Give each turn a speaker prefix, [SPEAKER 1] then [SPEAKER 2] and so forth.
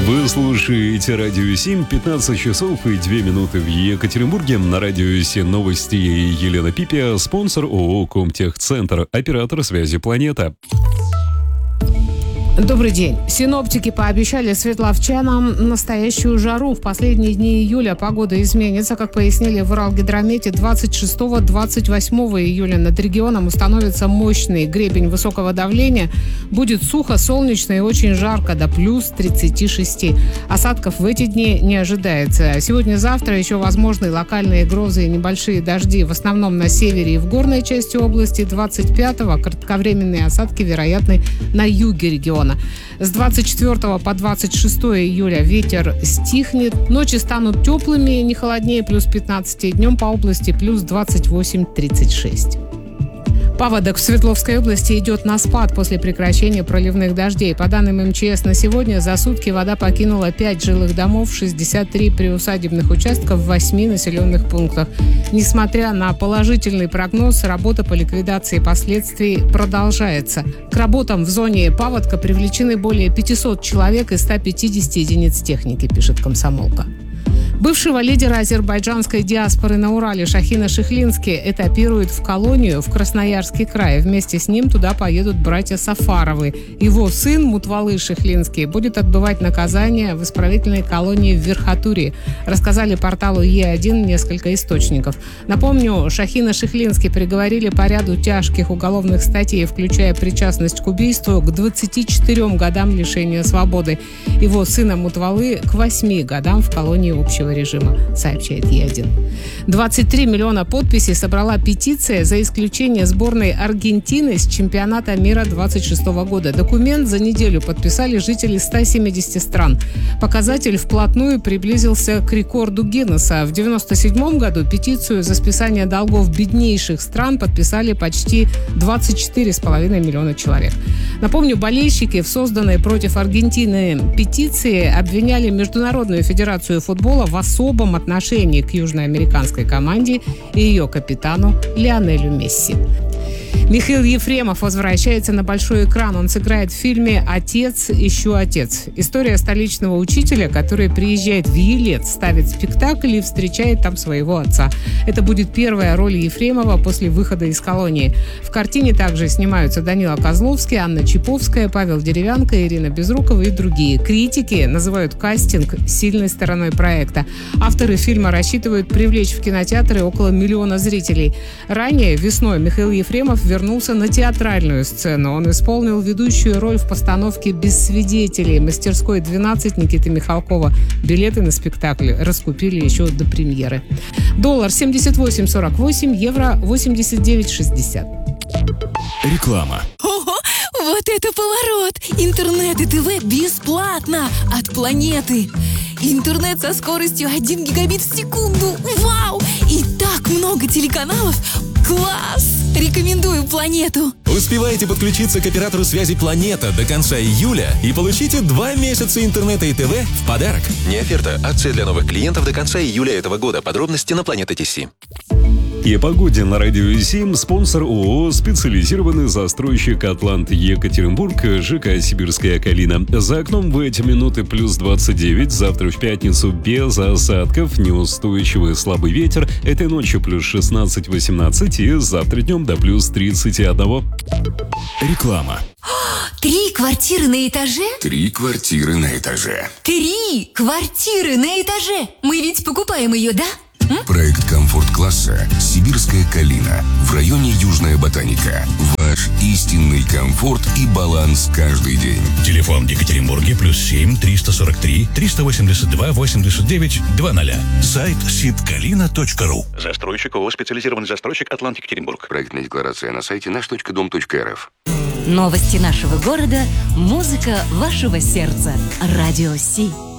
[SPEAKER 1] Вы слушаете Радио 7, 15 часов и 2 минуты в Екатеринбурге. На Радио 7 новости Елена Пипия, спонсор ООО «Комтехцентр», оператор связи «Планета».
[SPEAKER 2] Добрый день. Синоптики пообещали светловчанам настоящую жару. В последние дни июля погода изменится. Как пояснили в Уралгидромете, 26-28 июля над регионом установится мощный гребень высокого давления. Будет сухо, солнечно и очень жарко, до плюс 36. Осадков в эти дни не ожидается. Сегодня-завтра еще возможны локальные грозы и небольшие дожди. В основном на севере и в горной части области. 25-го кратковременные осадки вероятны на юге региона. С 24 по 26 июля ветер стихнет. Ночи станут теплыми, не холоднее плюс 15. Днем по области плюс 28-36. Паводок в Свердловской области идет на спад после прекращения проливных дождей. По данным МЧС, на сегодня за сутки вода покинула 5 жилых домов, 63 приусадебных участков в 8 населенных пунктах. Несмотря на положительный прогноз, работа по ликвидации последствий продолжается. К работам в зоне паводка привлечены более 500 человек и 150 единиц техники, пишет «Комсомолка». Бывшего лидера азербайджанской диаспоры на Урале Шахина Шихлинский этапируют в колонию в Красноярский край. Вместе с ним туда поедут братья Сафаровы. Его сын Мутвалы Шихлинский будет отбывать наказание в исправительной колонии в Верхотурье, рассказали порталу Е1 несколько источников. Напомню, Шахина Шихлинский приговорили по ряду тяжких уголовных статей, включая причастность к убийству, к 24 годам лишения свободы. Его сына Мутвалы к 8 годам в колонии общего режима, сообщает Е1. 23 миллиона подписей собрала петиция за исключение сборной Аргентины с чемпионата мира 26 года. Документ за неделю подписали жители 170 стран. Показатель вплотную приблизился к рекорду Гиннесса. В 1997 году петицию за списание долгов беднейших стран подписали почти 24,5 миллиона человек. Напомню, болельщики в созданной против Аргентины петиции обвиняли Международную федерацию футбола в особом отношении к южноамериканской команде и ее капитану Лионелю Месси. Михаил Ефремов возвращается на большой экран. Он сыграет в фильме «Отец, еще отец». История столичного учителя, который приезжает в Елец, ставит спектакль и встречает там своего отца. Это будет первая роль Ефремова после выхода из колонии. В картине также снимаются Данила Козловский, Анна Чиповская, Павел Деревянко, Ирина Безрукова и другие. Критики называют кастинг сильной стороной проекта. Авторы фильма рассчитывают привлечь в кинотеатры около 1 миллиона зрителей. Ранее, весной, Михаил Ефремов вернулся на театральную сцену. Он исполнил ведущую роль в постановке «Без свидетелей» мастерской 12 Никиты Михалкова. Билеты на спектакль раскупили еще до премьеры. Доллар 78,48, евро 89,60.
[SPEAKER 3] Реклама.
[SPEAKER 4] Ого, вот это поворот! Интернет и ТВ бесплатно от Планеты. Интернет со скоростью 1 гигабит в секунду. Вау! И так много телеканалов. Класс! Рекомендую Планету.
[SPEAKER 3] Успевайте подключиться к оператору связи «Планета» до конца июля и получите 2 месяца интернета и ТВ в подарок.
[SPEAKER 5] Не оферта, акция для новых клиентов до конца июля этого года. Подробности на Планета.ТС.
[SPEAKER 1] И о погоде на Радио 7. Спонсор ООО «Специализированный застройщик Атлант Екатеринбург» ЖК «Сибирская Калина». За окном в эти минуты плюс 29. Завтра в пятницу без осадков. Неустойчивый слабый ветер. Этой ночью плюс 16-18. И завтра днем до плюс 31.
[SPEAKER 3] Реклама.
[SPEAKER 4] 3 квартиры на этаже?
[SPEAKER 6] 3 квартиры на этаже.
[SPEAKER 4] 3 квартиры на этаже! Мы ведь покупаем ее, да?
[SPEAKER 6] Проект комфорт-класса «Сибирская Калина» в районе Южная Ботаника. Ваш истинный комфорт и баланс каждый день.
[SPEAKER 7] Телефон в Екатеринбурге +7 343 382 89 00. Сайт sibkalina.ru.
[SPEAKER 5] Застройщик ООО «Специализированный застройщик Атлант Екатеринбург».
[SPEAKER 6] Проектная декларация на сайте наш.дом.рф.
[SPEAKER 8] Новости нашего города, музыка вашего сердца. Радио Си.